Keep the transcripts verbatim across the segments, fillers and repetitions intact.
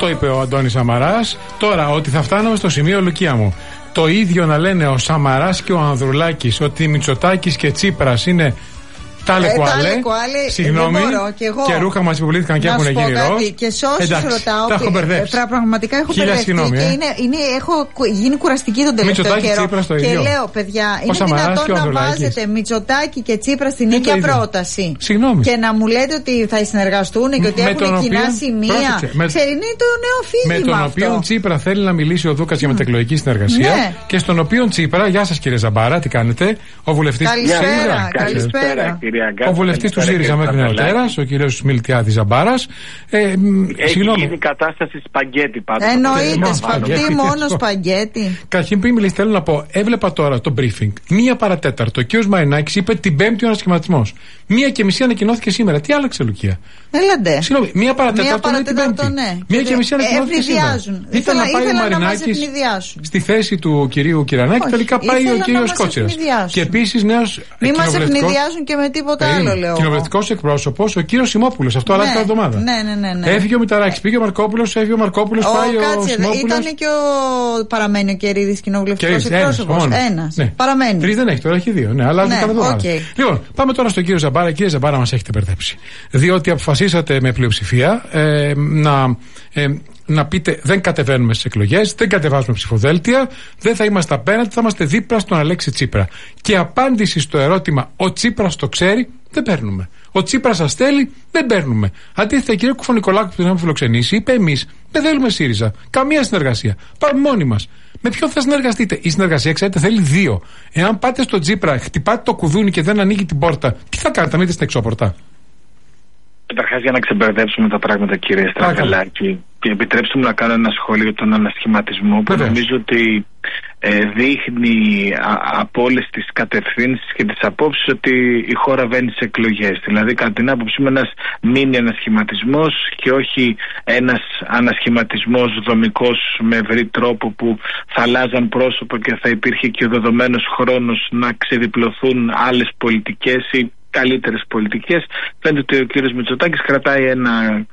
Αυτό είπε ο Αντώνης Σαμαράς. Τώρα, ότι θα φτάνουμε στο σημείο, Λουκία μου, το ίδιο να λένε ο Σαμαράς και ο Ανδρουλάκης ότι Μητσοτάκης και Τσίπρας είναι τάλε κουάλε, συγγνώμη, και, εγώ, και ρούχα μας υπολήθηκαν και έχουν γίνει ρο. Και σε όσους ρωτάω, τα έχω μπερδέψει. Πραγματικά έχω μπερδευτεί και ε. είναι, είναι, έχω γίνει κουραστική τον τελευταίο καιρό. Και λέω, παιδιά, είναι δυνατόν να βάζετε Μητσοτάκη και Τσίπρα στην ίδια πρόταση συγγνώμη. Και να μου λέτε ότι θα συνεργαστούν και ότι έχουν κοινά σημεία. Ξέρει, είναι το νέο φύγημα. Με τον οποίο Τσίπρα θέλει να μιλήσει ο Δούκας για μετεκλογική συνεργασία και στον οποίο Τσίπρα, γεια σας κύριε Ζαμπάρα, τι κάνετε, ο βουλευτής. Καλησπέρα. Ο βουλευτής του ΣΥΡΙΖΑ μέχρι νεοτέρας, ο κύριος Μιλτιάδης Ζαμπάρας. Ε, Έχει γίνει η κατάσταση σπαγκέτι πάντως. Εννοείται, σπαγκέτι, μόνο σπαγκέτι. Καταρχήν πριν μιλήσει, θέλω να πω, έβλεπα τώρα το briefing. Μία παρατέταρτο. Ο κύριος Μαρινάκης είπε την Πέμπτη ο ανασχηματισμός. Μία και μισή ανακοινώθηκε σήμερα. Τι άλλαξε, Λουκία? Έλαντε. Συγγνώμη, μία παρατέταρτο είναι την Πέμπτη. Ναι. Μία και μισή ανακοινώθηκε σήμερα. Ήταν να πάει ο Μαρινάκης στη θέση του κυρίου Κυρανάκη, τελικά πάει ο κύριος Κότσιρας. Και επίσης νέος. Μην μας ευνηδιάζουν και με τίποτα άλλο, λέω. Κοινοβουλευτικός εκπρόσωπος, ο κύριος Σιμόπουλος. Αυτό αλλάζει cada εβδομάδα. Ναι, ναι, ναι, ναι. Έφυγε ο Μηταράκης, πήγε ο Μαρκόπουλος, έφυγε ο Μαρκόπουλος, πάει ο Σιμόπουλος. Ήταν και ο. Παραμένει ο Κερίδης κοινοβουλευτικός εκπρόσωπος. Ένας. Ναι. Παραμένει. Τρεις δεν έχει, τώρα έχει δύο. Ναι, αλλάζει ναι, cada εβδομάδα. Okay. Λοιπόν, πάμε τώρα στον κύριο Ζαμπάρα. Κύριε Ζαμπάρα, μας έχετε μπερδέψει. Διότι αποφασίσατε με πλειοψηφία ε, να. Ε, να πείτε δεν κατεβαίνουμε στις εκλογές, δεν κατεβάζουμε ψηφοδέλτια, δεν θα είμαστε απέναντι, θα είμαστε δίπλα στον Αλέξη Τσίπρα. Και απάντηση στο ερώτημα ο Τσίπρας το ξέρει, δεν παίρνουμε. Ο Τσίπρας σας θέλει, δεν παίρνουμε. Αντίθετα, η κυρία Κουφωνικολάκου που την έχουμε φιλοξενήσει είπε εμείς δεν θέλουμε ΣΥΡΙΖΑ. Καμία συνεργασία. Πάμε μόνοι μας. Με ποιον θα συνεργαστείτε? Η συνεργασία, ξέρετε, θέλει δύο. Εάν πάτε στον Τσίπρα, χτυπάτε το κουδούνι και δεν ανοίγει την πόρτα, τι θα κάνετε, θα μείνετε στην εξώπορτα? Καταρχάς, για να ξεμπερδέψουμε τα πράγματα, κύριε Στραγγαλάκη, και επιτρέψτε μου να κάνω ένα σχόλιο για τον ανασχηματισμό που Βέβαια. νομίζω ότι ε, δείχνει α, από όλες τις κατευθύνσεις και τις απόψεις ότι η χώρα βαίνει σε εκλογές. Δηλαδή, κατά την άποψή μου, ένας μίνι ανασχηματισμός και όχι ένας ανασχηματισμός δομικός με ευρύ τρόπο που θα αλλάζαν πρόσωπο και θα υπήρχε και ο δεδομένος χρόνος να ξεδιπλωθούν άλλες πολιτικές ή καλύτερες πολιτικές. Φαίνεται ότι ο κύριος Μητσοτάκης κρατάει ένα,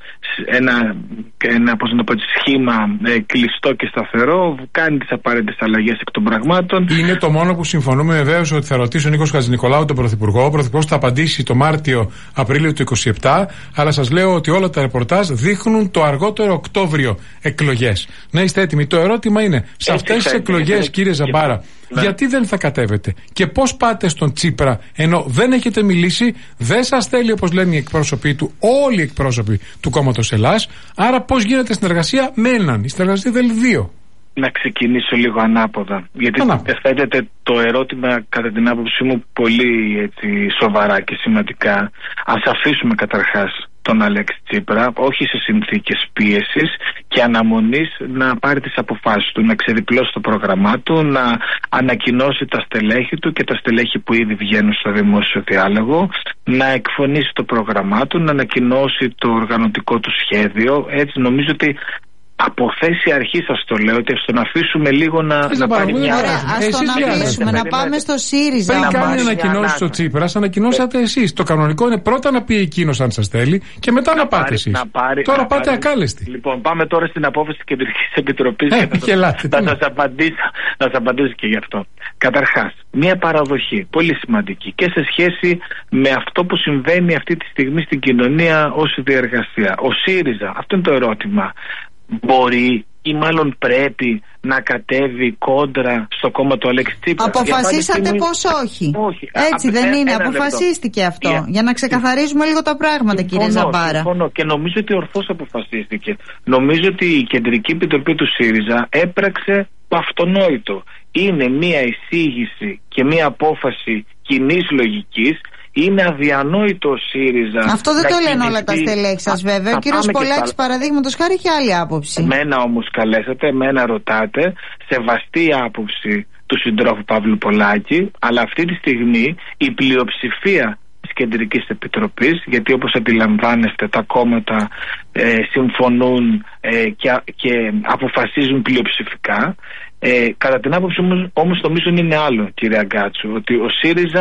ένα, ένα πώς να το πω, σχήμα ε, κλειστό και σταθερό, κάνει τις απαραίτητες αλλαγές εκ των πραγμάτων. Είναι το μόνο που συμφωνούμε βεβαίως ότι θα ρωτήσει ο Νίκος Χατζηνικολάου τον Πρωθυπουργό. Ο Πρωθυπουργός θα απαντήσει το Μάρτιο-Απρίλιο του είκοσι επτά, αλλά σας λέω ότι όλα τα ρεπορτάζ δείχνουν το αργότερο Οκτώβριο εκλογές. Να είστε έτοιμοι. Το ερώτημα είναι, σε αυτές τις εκλογές, κύριε Ζαμπάρα, ναι. γιατί δεν θα κατέβετε και πώς πάτε στον Τσίπρα ενώ δεν έχετε μιλήσει, δεν σας θέλει όπως λένε οι εκπρόσωποι του, όλοι οι εκπρόσωποι του κόμματος Ελλάς, άρα πώς γίνεται συνεργασία με έναν? Η συνεργασία θέλει δύο. Να ξεκινήσω λίγο ανάποδα, γιατί θέτεται το ερώτημα κατά την άποψή μου πολύ έτσι, σοβαρά και σημαντικά. Ας αφήσουμε καταρχάς τον Αλέξη Τσίπρα, όχι σε συνθήκες πίεσης και αναμονής, να πάρει τις αποφάσεις του, να ξεδιπλώσει το πρόγραμμά του, να ανακοινώσει τα στελέχη του και τα στελέχη που ήδη βγαίνουν στο δημόσιο διάλογο, να εκφωνήσει το πρόγραμμά του, να ανακοινώσει το οργανωτικό του σχέδιο. Έτσι νομίζω ότι από θέση αρχή σας το λέω, ότι ας τον αφήσουμε λίγο να, να πάρει μια... Ωραία, ας τον αφήσουμε να πάμε στο ΣΥΡΙΖΑ. Πριν κάνει ανακοινώσεις ο Τσίπρας, ανακοινώσατε εσείς. Το κανονικό είναι πρώτα να πει εκείνος αν σας θέλει και μετά να, να πάτε πάρει, εσείς. Να πάρει, τώρα να πάτε πάρει. ακάλεστοι. Λοιπόν, πάμε τώρα στην απόφαση της Κεντρικής Επιτροπής ε, και θα, θα, θα σας απαντήσω, θα σας απαντήσω και γι' αυτό. Καταρχάς, μια παραδοχή πολύ σημαντική και σε σχέση με αυτό που συμβαίνει αυτή τη στιγμή στην κοινωνία ως διεργασία. Ο ΣΥΡΙΖΑ, αυτό είναι το ερώτημα. Μπορεί ή μάλλον πρέπει να κατέβει κόντρα στο κόμμα του Αλέξη Τσίπρα? Αποφασίσατε στιγμή... πως όχι. όχι. Έτσι Α, δεν είναι, αποφασίστηκε λεπτό. αυτό. Yeah. Για να ξεκαθαρίζουμε yeah. λίγο τα πράγματα, συμφωνώ, κύριε Ζαμπάρα. Συμφωνώ και νομίζω ότι ορθώς αποφασίστηκε. Νομίζω ότι η Κεντρική Επιτροπή του ΣΥΡΙΖΑ έπραξε το αυτονόητο. Είναι μία εισήγηση και μία απόφαση κοινής λογικής. Είναι αδιανόητο ο ΣΥΡΙΖΑ. Αυτό δεν το λένε όλα τα στελέχη σας, βέβαια. Ο κύριος Πολάκης, παραδείγματος χάρη, έχει άλλη άποψη. Εμένα όμως καλέσατε, εμένα ρωτάτε. Σεβαστή άποψη του συντρόφου Παύλου Πολάκη, αλλά αυτή τη στιγμή η πλειοψηφία της Κεντρικής Επιτροπής, γιατί όπως αντιλαμβάνεστε τα κόμματα ε, συμφωνούν ε, και, και αποφασίζουν πλειοψηφικά. Ε, κατά την άποψη όμως, όμως το μείζον είναι άλλο, κύριε Αγκάτσου, ότι ο ΣΥΡΙΖΑ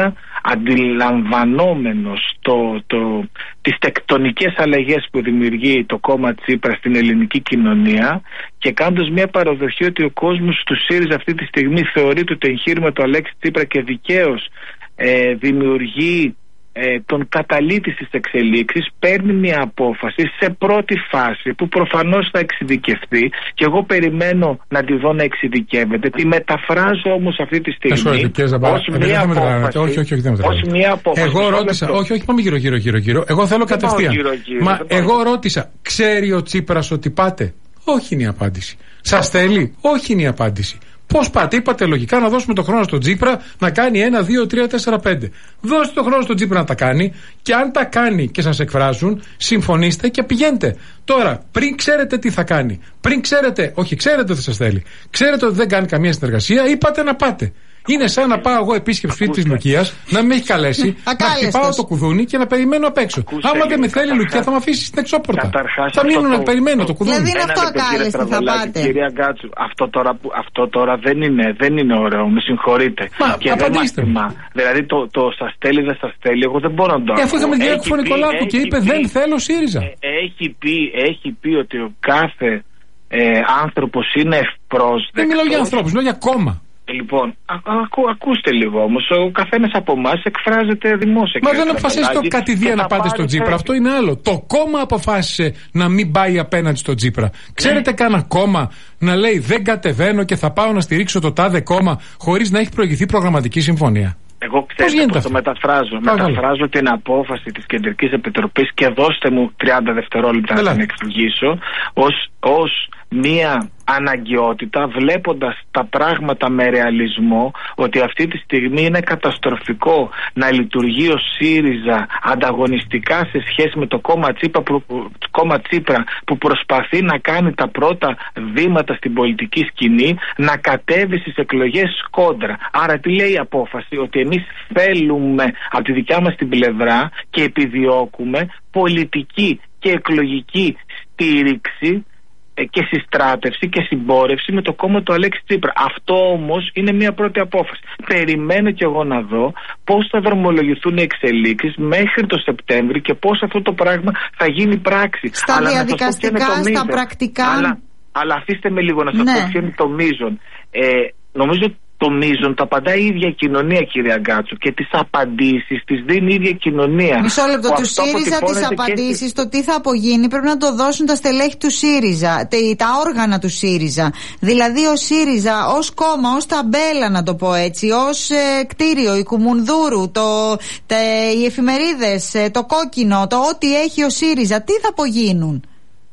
αντιλαμβανόμενος το, το, τις τεκτονικές αλλαγές που δημιουργεί το κόμμα Τσίπρα στην ελληνική κοινωνία και κάνοντας μια παραδοχή ότι ο κόσμος του ΣΥΡΙΖΑ αυτή τη στιγμή θεωρεί το εγχείρημα του Αλέξη Τσίπρα και δικαίως ε, δημιουργεί Ε, τον καταλήτη στις εξελίξεις, παίρνει μια απόφαση σε πρώτη φάση που προφανώς θα εξειδικευτεί και εγώ περιμένω να τη δω να εξειδικεύεται. Τη μεταφράζω όμως αυτή τη στιγμή ως μια απόφαση. Όχι, όχι, όχι, δεν ως μια απόφαση. Εγώ ρώτησα, όχι, όχι, πάμε γύρω, γύρω, γύρω, γύρω. Εγώ θέλω κατευθείαν. Γύρω, γύρω, Μα εγώ ρώτησα, ξέρει ο Τσίπρας ότι πάτε? Όχι είναι η απάντηση. Σας θέλει? Όχι είναι η απάντηση. Πώς πάτε? Είπατε λογικά να δώσουμε το χρόνο στον Τσίπρα να κάνει ένα, δύο, τρία, τέσσερα, πέντε. Δώστε το χρόνο στον Τσίπρα να τα κάνει και αν τα κάνει και σας εκφράζουν, συμφωνήστε και πηγαίνετε. Τώρα, πριν ξέρετε τι θα κάνει, πριν ξέρετε, όχι ξέρετε ότι σας θέλει, ξέρετε ότι δεν κάνει καμία συνεργασία, είπατε να πάτε. Είναι σαν να πάω εγώ επίσκεψη σπίτι της Λουκίας, να με έχει καλέσει, να χτυπάω το κουδούνι και να περιμένω απ' έξω. Άμα δεν με θέλει η Λουκία, θα με αφήσει στην εξώπορτα. Θα μείνω να περιμένω το κουδούνι. Δηλαδή είναι αυτό ακάλεστη, θα πάτε. Κυρία Γκάτσου, αυτό τώρα, αυτό τώρα δεν, είναι, δεν είναι ωραίο, με συγχωρείτε. Μα, και απαντήστε μου. Δηλαδή το, το σας θέλει, δεν σας θέλει, εγώ δεν μπορώ να το ακούω. Αφού είχαμε τη διάρκεια του Νικολάκου και είπε δεν θέλω ΣΥΡΙΖΑ. Έχει πει, έχει πει ότι ο κάθε άνθρωπος είναι ευπρόσδεκτος. Δεν μιλάω για ανθρώπους, μιλάω για κόμμα. Λοιπόν, α, ακού, ακούστε λίγο όμως. Ο καθένας από εμάς εκφράζεται δημόσια. Μα δεν αποφασίσει το κατηδία να πάτε στον Τσίπρα. Αυτό είναι άλλο. Το κόμμα αποφάσισε να μην πάει απέναντι στον Τσίπρα. Ξέρετε ναι. Κάνα κόμμα να λέει δεν κατεβαίνω και θα πάω να στηρίξω το τάδε κόμμα χωρίς να έχει προηγηθεί προγραμματική συμφωνία? Εγώ ξέρω πώς το μεταφράζω. Πάγαλο. Μεταφράζω την απόφαση της Κεντρικής Επιτροπής και δώστε μου τριάντα δευτερόλεπτα να την εξηγήσω ως, ως μία αναγκαιότητα, βλέποντας τα πράγματα με ρεαλισμό, ότι αυτή τη στιγμή είναι καταστροφικό να λειτουργεί ο ΣΥΡΙΖΑ ανταγωνιστικά σε σχέση με το κόμμα Τσίπρα που, κόμμα Τσίπρα που προσπαθεί να κάνει τα πρώτα βήματα στην πολιτική σκηνή, να κατέβει στις εκλογές κόντρα. Άρα τι λέει η απόφαση? Ότι εμείς θέλουμε από τη δικιά μας την πλευρά και επιδιώκουμε πολιτική και εκλογική στήριξη και συστράτευση και συμπόρευση με το κόμμα του Αλέξη Τσίπρα. Αυτό όμως είναι μια πρώτη απόφαση. Περιμένω κι εγώ να δω πώς θα δρομολογηθούν οι εξελίξεις μέχρι το Σεπτέμβρη και πώς αυτό το πράγμα θα γίνει πράξη. Στα αλλά διαδικαστικά, στα πρακτικά. Αλλά, αλλά αφήστε με λίγο να σας ναι. πω ποιο είναι το μείζον. Ε, νομίζω το μείζον τα απαντάει η ίδια κοινωνία, κυρία Γκάτσου, και τις απαντήσεις τις δίνει η ίδια κοινωνία. Μισό λεπτό, του ΣΥΡΙΖΑ τις απαντήσεις, και... το τι θα απογίνει πρέπει να το δώσουν τα στελέχη του ΣΥΡΙΖΑ, τα όργανα του ΣΥΡΙΖΑ. Δηλαδή ο ΣΥΡΙΖΑ ως κόμμα, ως ταμπέλα να το πω έτσι, ως ε, κτίριο, η Κουμουνδούρου, το, τε, οι εφημερίδες, ε, το κόκκινο, το ό,τι έχει ο ΣΥΡΙΖΑ, τι θα απογίνουν?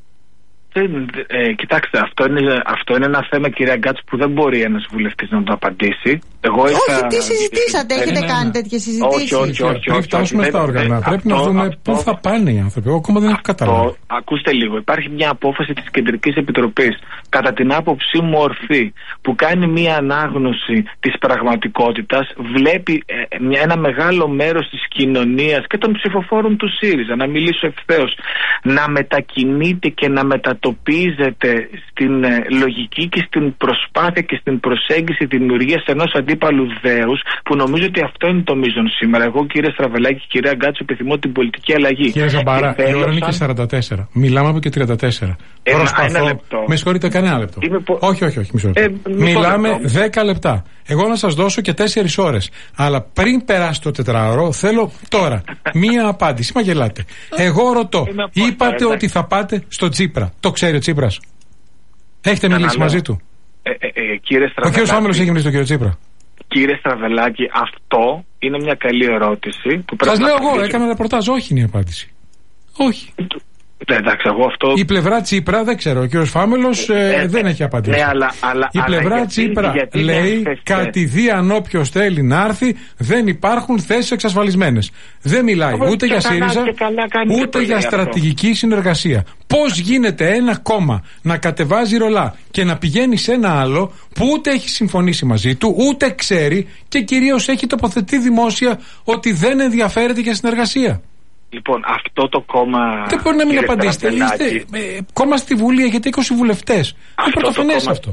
Ε, κοιτάξτε, αυτό είναι, αυτό είναι ένα θέμα, κυρία Γκάτσου, που δεν μπορεί ένας βουλευτής να το απαντήσει. Εγώ όχι, είχα... τι συζητήσατε, έχετε ναι, κάνει ναι. τέτοιες συζητήσεις? Όχι, όχι, όχι. Πριν φτάσουμε στα όργανα, ε, πρέπει αυτό, να δούμε αυτό, πού θα πάνε οι άνθρωποι. Εγώ ακόμα δεν έχω καταλάβει. Ακούστε λίγο, υπάρχει μια απόφαση της Κεντρικής Επιτροπής, κατά την άποψή μου ορθή, που κάνει μια ανάγνωση της πραγματικότητας, βλέπει ε, μια, ένα μεγάλο μέρος της κοινωνίας και των ψηφοφόρων του ΣΥΡΙΖΑ, να μιλήσω ευθέως, να μετακινείται και να μετατοπίζεται στην ε, λογική και στην προσπάθεια και στην προσέγγιση δημιουργίας ενός αντίπαλου δέους, που νομίζω ότι αυτό είναι το μείζον σήμερα. Εγώ, κύριε Στραβελάκη και κυρία Γκάτσου, επιθυμώ την πολιτική αλλαγή. Κύριε Ζαμπαρά, η ώρα είναι και σαράντα τέσσερα. Μιλάμε από και τριάντα τέσσερα. Ένα, Προσπαθώ... ένα λεπτό. Με συγχωρείτε, κανένα λεπτό. Πο... Όχι, όχι, όχι. Μισό λεπτό. Ε, Μιλάμε λεπτό. δέκα λεπτά. Εγώ να σας δώσω και τέσσερις ώρες. Αλλά πριν περάσει το τετράωρο, θέλω τώρα μία απάντηση. Μα γελάτε. Εγώ ρωτώ, είπατε ότι θα πάτε στο Τσίπρα. Το ξέρει ο Τσίπρας? Έχετε μιλήσει μαζί του? Ε, ε, ε, κύριε ο κύριος Φάμελος έχει μιλήσει τον κύριο Τσίπρα? Κύριε Στραβελάκη, αυτό είναι μια καλή ερώτηση. Σας λέω εγώ, απαντήσω. Έκανα ρεπορτάζ, όχι είναι η απάντηση. Όχι. Ναι, εντάξει, εγώ αυτό... Η πλευρά Τσίπρα, δεν ξέρω, ο κύριος Φάμελος ε, ε, δεν έχει απαντήσει. Ναι, αλλά, αλλά, η πλευρά αλλά, Τσίπρα γιατί, λέει κατηδίαν όποιος θέλει να έρθει, δεν υπάρχουν θέσεις εξασφαλισμένες. Δεν μιλάει Όμως ούτε για ΣΥΡΙΖΑ, ούτε για στρατηγική αυτό. συνεργασία. Πώς γίνεται ένα κόμμα να κατεβάζει ρολά και να πηγαίνει σε ένα άλλο που ούτε έχει συμφωνήσει μαζί του, ούτε ξέρει και κυρίως έχει τοποθετεί δημόσια ότι δεν ενδιαφέρεται για συνεργασία? Λοιπόν, αυτό το κόμμα... Δεν μπορεί να μην απαντήσετε. Είστε ε, κόμμα στη Βουλή, έχετε είκοσι βουλευτές. Είναι πρωτοφανές αυτό.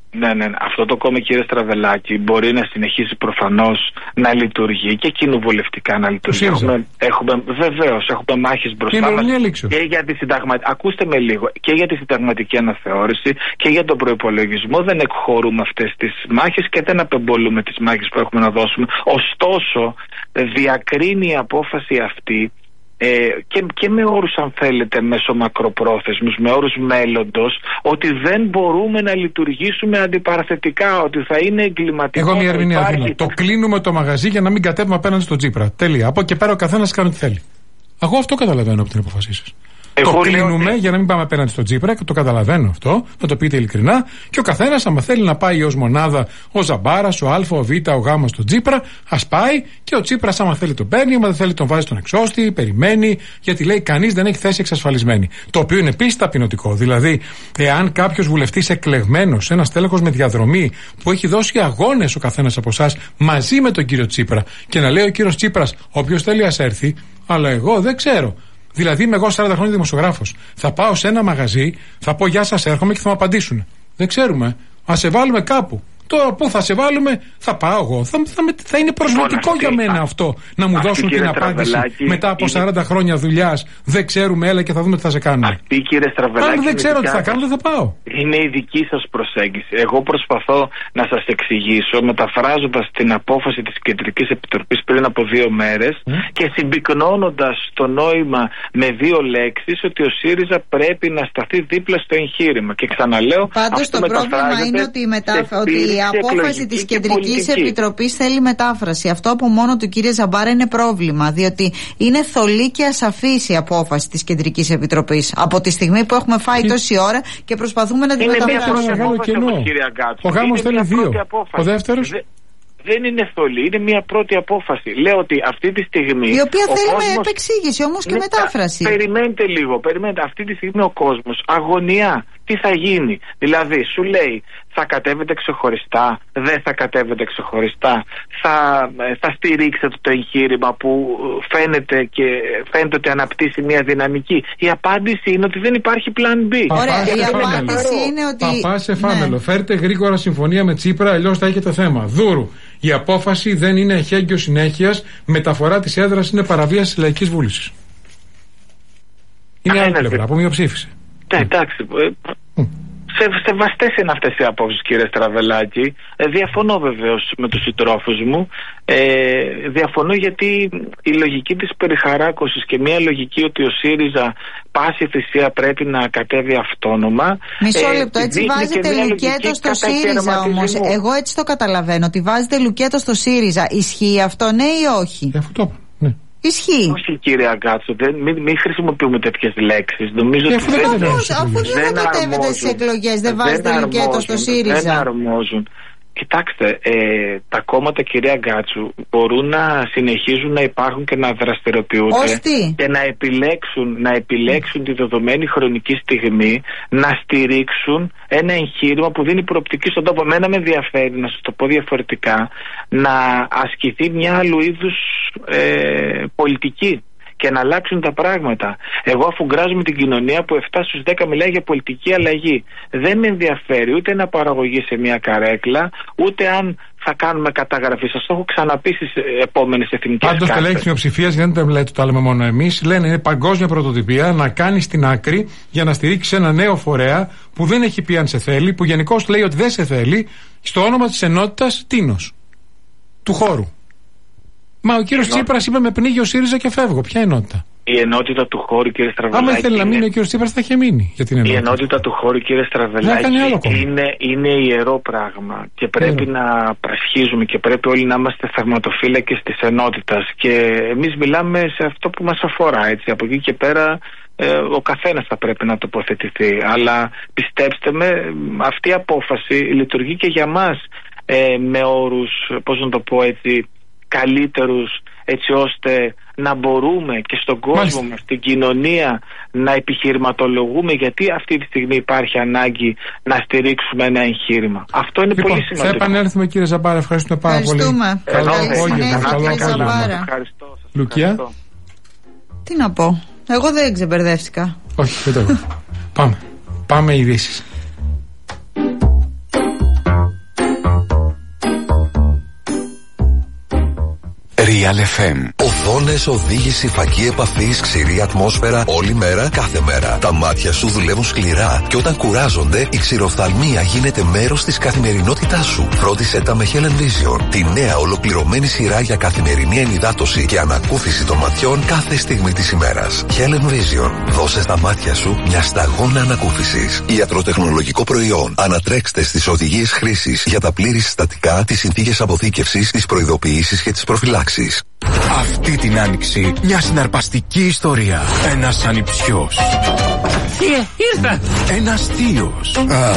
Ναι, ναι, αυτό το κόμμα, κύριε Στραβελάκη, μπορεί να συνεχίσει προφανώς να λειτουργεί και κοινοβουλευτικά να λειτουργεί. Έχουμε, έχουμε, βεβαίως, έχουμε μάχες μπροστά μας και για τη συνταγματική. Ακούστε με λίγο. Και για τη συνταγματική αναθεώρηση και για τον προϋπολογισμό. Δεν εκχωρούμε αυτές τις μάχες και δεν απεμπολούμε τις μάχες που έχουμε να δώσουμε. Ωστόσο, διακρίνει η απόφαση αυτή. Ε, και, και με όρους, αν θέλετε, μεσομακροπρόθεσμους, με όρους μέλλοντος, ότι δεν μπορούμε να λειτουργήσουμε αντιπαραθετικά, ότι θα είναι εγκληματικό. Εγώ μια ερμηνεία υπάρχει... δίνω. Το κλείνουμε το μαγαζί για να μην κατέβουμε απέναντι στον Τσίπρα. Τέλεια. Από εκεί πέρα ο καθένας κάνει ό,τι θέλει. Εγώ αυτό καταλαβαίνω από την αποφασή σας. Εγώ το κλείνουμε ότι... για να μην πάμε απέναντι στον Τσίπρα, και το καταλαβαίνω αυτό, να το πείτε ειλικρινά. Και ο καθένας, άμα θέλει να πάει ως μονάδα, ο Ζαμπάρας, ο Α, ο Β, ο Γ στον Τσίπρα, ας πάει. Και ο Τσίπρας, άμα θέλει, τον παίρνει, άμα δεν θέλει, τον βάζει στον εξώστη, περιμένει, γιατί λέει κανείς δεν έχει θέση εξασφαλισμένη. Το οποίο είναι επίσης ταπεινωτικό. Δηλαδή, εάν κάποιος βουλευτής εκλεγμένος, ένας τέλεχος με διαδρομή, που έχει δώσει αγώνες ο καθένας από εσάς μαζί με τον κύριο Τσίπρα, και να λέει ο κύριος Τσίπρας, όποιος θέλει ας έρθει, αλλά εγώ δεν ξέρω. Δηλαδή, είμαι εγώ σαράντα χρόνια δημοσιογράφος. Θα πάω σε ένα μαγαζί, θα πω γεια σας, έρχομαι και θα μου απαντήσουν. Δεν ξέρουμε. Ας σε βάλουμε κάπου. Τώρα πού θα σε βάλουμε, θα πάω εγώ. Θα, θα, θα είναι προσβλητικό για μένα αυτό. Να μου δώσουν την απάντηση μετά από είναι... σαράντα χρόνια δουλειάς. Δεν ξέρουμε, έλα και θα δούμε τι θα σε κάνουμε. Αυτή, κύριε Στραβελάκη, αν δεν ξέρω τι θα κάνω, δεν θα πάω. Είναι η δική σας προσέγγιση. Εγώ προσπαθώ να σας εξηγήσω, μεταφράζοντας την απόφαση της Κεντρικής Επιτροπής πριν από δύο μέρες mm. και συμπυκνώνοντας το νόημα με δύο λέξεις, ότι ο ΣΥΡΙΖΑ πρέπει να σταθεί δίπλα στο εγχείρημα. Και ξαναλέω, πάντως το πρόβλημα είναι ότι η μετάφραση. Η απόφαση της Κεντρικής Επιτροπής θέλει μετάφραση. Αυτό από μόνο του, κύριε Ζαμπάρα, είναι πρόβλημα. Διότι είναι θολή και ασαφής η απόφαση της Κεντρικής Επιτροπής. Από τη στιγμή που έχουμε φάει τόση ώρα και προσπαθούμε να τη μεταφράσουμε. Ο γάμος θέλει δύο. Ο δεύτερος. Δεν είναι θολή, είναι μια πρώτη απόφαση. Λέω ότι αυτή τη στιγμή. Η οποία θέλει κόσμος... με επεξήγηση όμως και με... μετάφραση. Περιμένετε λίγο, περιμένετε. Αυτή τη στιγμή ο κόσμος αγωνιά. Τι θα γίνει, δηλαδή σου λέει θα κατέβετε ξεχωριστά, δεν θα κατέβετε ξεχωριστά, θα, θα στηρίξετε το εγχείρημα που φαίνεται και φαίνεται ότι αναπτύσσει μια δυναμική. Η απάντηση είναι ότι δεν υπάρχει plan B. Ωραία, η απάντηση είναι ότι... Παπά σε φάμελο, ναι. Φέρτε γρήγορα συμφωνία με Τσίπρα, αλλιώς θα έχετε θέμα. Δούρου, η απόφαση δεν είναι εχέγγυο συνέχειας, μεταφορά της έδρας είναι παραβίαση της λαϊκής βούλησης. Είναι άλλη πλευρά, από μειοψήφιση. Ναι, εντάξει. Mm. Σε, σεβαστές είναι αυτές οι απόψεις, κύριε Στραβελάκη. Ε, διαφωνώ βεβαίως με τους συντρόφους μου. Ε, διαφωνώ γιατί η λογική της περιχαράκωσης και μια λογική ότι ο ΣΥΡΙΖΑ πάση θυσία πρέπει να κατέβει αυτόνομα. Μισό λεπτό, έτσι βάζετε λουκέτο στο ΣΥΡΙΖΑ όμως. Εγώ έτσι το καταλαβαίνω, ότι βάζετε λουκέτο στο ΣΥΡΙΖΑ. Ισχύει αυτό, ναι ή όχι? Ε, αυτό, ναι. Ισχύει. Όχι, κύριε Αγκάτσο, μην, μην χρησιμοποιούμε τέτοιες λέξεις. Νομίζω ότι δεν, αφού, αφού δεν ανακατεύετε στις εκλογές, δεν βάζετε λουκέτο στο ΣΥΡΙΖΑ. Δεν αρμόζουν. Κοιτάξτε, ε, τα κόμματα, κυρία Γκάτσου, μπορούν να συνεχίζουν να υπάρχουν και να δραστηριοποιούνται και να επιλέξουν, να επιλέξουν τη δεδομένη χρονική στιγμή να στηρίξουν ένα εγχείρημα που δίνει προοπτική στον τόπο. Εμένα με ενδιαφέρει, να σας το πω διαφορετικά, να ασκηθεί μια άλλου είδους ε, πολιτική και να αλλάξουν τα πράγματα. Εγώ αφουγκράζομαι την κοινωνία που επτά στους δέκα μιλάει για πολιτική αλλαγή. Δεν με ενδιαφέρει ούτε να παραγωγεί σε μια καρέκλα, ούτε αν θα κάνουμε καταγραφή. Σας το έχω ξαναπεί στις επόμενες εθνικές κάρτες. Πάντως, τελέχη μειοψηφίας, γιατί δεν το λέτε το άλλο μόνο εμείς, λένε είναι παγκόσμια πρωτοτυπία να κάνει στην άκρη για να στηρίξει ένα νέο φορέα που δεν έχει πει αν σε θέλει, που γενικώς λέει ότι δεν σε θέλει, στο όνομα της ενότητας τίνος του χώρου. Μα ο κύριος Τσίπρας είπε με πνίγει ο ΣΥΡΙΖΑ και φεύγω. Ποια ενότητα? Η ενότητα του χώρου, κύριε Στραβελάκη. Άμα ήθελε είναι... να μείνει ο κύριος Τσίπρας, θα είχε μείνει για την ενότητα. Η ενότητα του χώρου, κύριε Στραβελάκη, είναι, είναι ιερό πράγμα. Και πρέπει mm. να πρασχίζουμε και πρέπει όλοι να είμαστε θαυματοφύλακες της ενότητας. Και εμείς μιλάμε σε αυτό που μας αφορά. Έτσι. Από εκεί και πέρα ε, ο καθένας θα πρέπει να τοποθετηθεί. Αλλά πιστέψτε με, αυτή η απόφαση λειτουργεί και για μας ε, με όρους, πώς να το πω έτσι, καλύτερους, έτσι ώστε να μπορούμε και στον κόσμο μας, στην κοινωνία, να επιχειρηματολογούμε γιατί αυτή τη στιγμή υπάρχει ανάγκη να στηρίξουμε ένα εγχείρημα. Αυτό είναι λοιπόν πολύ σημαντικό. Θα επανέλθουμε, κύριε Ζαμπάρα, ευχαριστούμε πάρα πολύ. Καλό απόγευμα. Ευχαριστώ. Λουκία. Τι να πω, εγώ δεν ξεμπερδεύτηκα. Όχι, δεν το έχω. Πάμε, πάμε ειδήσεις. Real εφ εμ. Οθόνες, οδήγηση, φακή επαφής, ξηρή ατμόσφαιρα, όλη μέρα, κάθε μέρα. Τα μάτια σου δουλεύουν σκληρά και όταν κουράζονται, η ξηροφθαλμία γίνεται μέρος της καθημερινότητάς σου. Φρόντισε τα με Helen Vision, τη νέα ολοκληρωμένη σειρά για καθημερινή ενυδάτωση και ανακούφιση των ματιών κάθε στιγμή της ημέρας. Helen Vision, δώσε στα μάτια σου μια σταγόνα ανακούφισης. Ιατροτεχνολογικό προϊόν. Ανατρέξτε στις οδηγίες χρήσης για τα πλήρη συστατικά, τις συνθήκες αποθήκευσης, τις προειδοποιήσεις και τις προφυλάξεις. Αυτή την άνοιξη μια συναρπαστική ιστορία. Ένας ανιψιός. Ε, ήρθα. Ένας θείος. Α,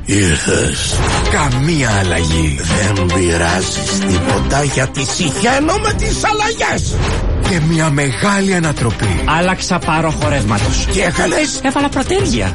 ήρθες. Καμία αλλαγή. Δεν πειράζεις τίποτα γιατί συχαίνω με τις αλλαγές. Και μια μεγάλη ανατροπή. Άλλαξα πάρο χορεύματος. Τι έκανες? Έβαλα προτέρια.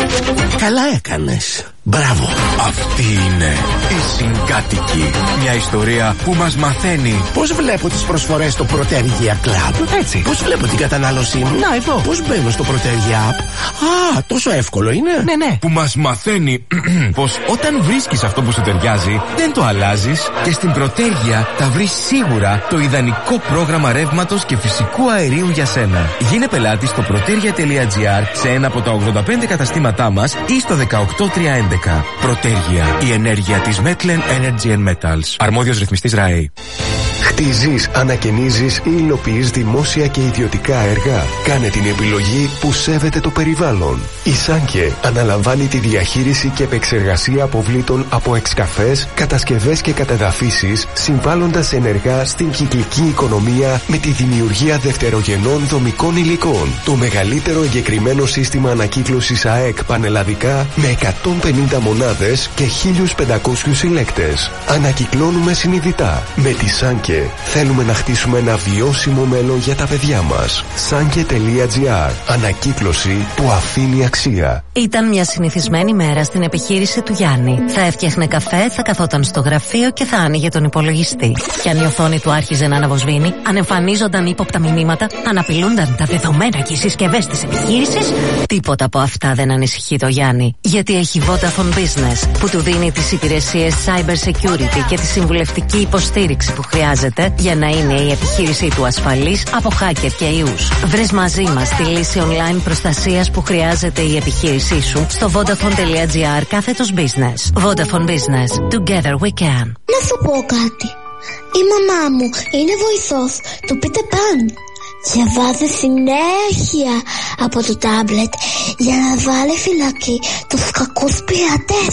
Καλά έκανες. Μπράβο. Αυτή είναι η Συγκάτοικη. Μια ιστορία που μας μαθαίνει πώς βλέπω τις προσφορές στο Protergia Club. Έτσι. Πώς βλέπω την κατανάλωσή μου. Να, εδώ. Πώς μπαίνω στο Protergia App. Α, τόσο εύκολο είναι. Ναι, ναι. Που μας μαθαίνει πως όταν βρίσκεις αυτό που σου ταιριάζει, δεν το αλλάζεις και στην Protergia θα βρεις σίγουρα το ιδανικό πρόγραμμα ρεύματος και φυσικού αερίου για σένα. Γίνε πελάτης στο protergia τελεία gr σε ένα από τα ογδόντα πέντε καταστήματά μας ή στο δεκαοκτώ τριακόσια έντεκα. Protergia, η ενέργεια της Metlen Energy and Metals. Αρμόδιος ρυθμιστής ΡΑΕ. Χτίζεις, ανακαινίζεις ή υλοποιείς δημόσια και ιδιωτικά έργα. Κάνε την επιλογή που σέβεται το περιβάλλον. Η Σάνκε αναλαμβάνει τη διαχείριση και επεξεργασία αποβλήτων από εξκαφές, κατασκευές και κατεδαφίσεις, συμβάλλοντας ενεργά στην κυκλική οικονομία με τη δημιουργία δευτερογενών δομικών υλικών. Το μεγαλύτερο εγκεκριμένο σύστημα ανακύκλωσης ΑΕΚ πανελλαδικά με εκατόν πενήντα μονάδες και χίλιους πεντακόσιους συλλέκτες. Ανακυκλώνουμε συνειδητά. Με τη Σάνκε θέλουμε να χτίσουμε ένα βιώσιμο μέλλον για τα παιδιά μας. Σάνκε τελεία gr. Ανακύκλωση που αφήνει αξία. Ήταν μια συνηθισμένη μέρα στην επιχείρηση του Γιάννη. Θα έφτιαχνε καφέ, θα καθόταν στο γραφείο και θα άνοιγε τον υπολογιστή. Και αν η οθόνη του άρχιζε να αναβοσβήνει, αν εμφανίζονταν ύποπτα μηνύματα, αν απειλούνταν τα δεδομένα και οι συσκευές της επιχείρησης, τίποτα από αυτά δεν ανησυχεί το Γιάννη. Γιατί έχει Vodafone Business που του δίνει τις υπηρεσίες cyber security και τη συμβουλευτική υποστήριξη που χρειάζεται για να είναι η επιχείρησή του ασφαλής από hacker και ιούς. Βρες μαζί μας τη λύση online προστασίας που χρειάζεται η επιχείρησή σου στο vodafone τελεία gr κάθετος business. Vodafone Business. Together we can. Να σου πω κάτι. Η μαμά μου είναι βοηθός του Peter Pan. Διαβάζει συνέχεια από το τάμπλετ για να βάλει φυλακή τους κακούς πειρατές.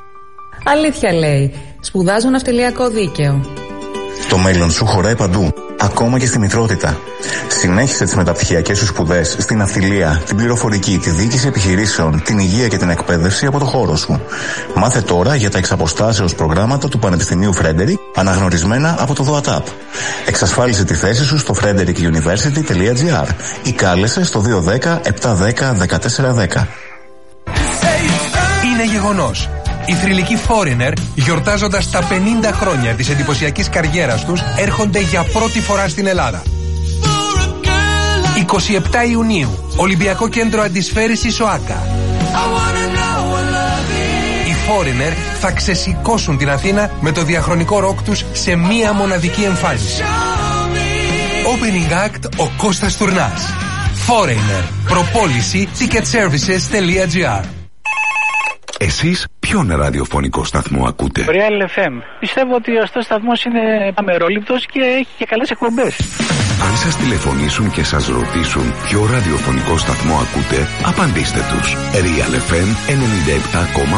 Αλήθεια λέει. Σπουδάζω ναυτιλιακό δίκαιο. Το μέλλον σου χωράει παντού, ακόμα και στη μητρότητα. Συνέχισε τις μεταπτυχιακές σου σπουδές στην ναυτιλία, την πληροφορική, τη διοίκηση επιχειρήσεων, την υγεία και την εκπαίδευση από το χώρο σου. Μάθε τώρα για τα εξαποστάσεως προγράμματα του Πανεπιστημίου Frederick, αναγνωρισμένα από το ΔΟΑΤΑΠ. Εξασφάλισε τη θέση σου στο frederick university τελεία gr ή κάλεσε στο δύο ένα μηδέν επτά ένα μηδέν δεκατέσσερα δέκα. Είναι γεγονός. Οι θρυλικοί Foreigner, γιορτάζοντας τα πενήντα χρόνια της εντυπωσιακής καριέρας τους, έρχονται για πρώτη φορά στην Ελλάδα. είκοσι επτά Ιουνίου, Ολυμπιακό Κέντρο Αντισφαίρησης ΟΑΚΑ. Οι Foreigner θα ξεσηκώσουν την Αθήνα με το διαχρονικό ροκ τους σε μία μοναδική εμφάνιση. Opening Act ο Κώστας Τουρνάς. Foreigner. Προπόληση ticketservices τελεία gr. Εσείς ποιον ραδιοφωνικό σταθμό ακούτε? Real εφ εμ. Πιστεύω ότι αυτός ο σταθμός είναι αμερόληπτος και έχει και καλές εκπομπές. Αν σας τηλεφωνήσουν και σας ρωτήσουν ποιο ραδιοφωνικό σταθμό ακούτε, απαντήστε τους. Real εφ εμ ενενήντα επτά κόμμα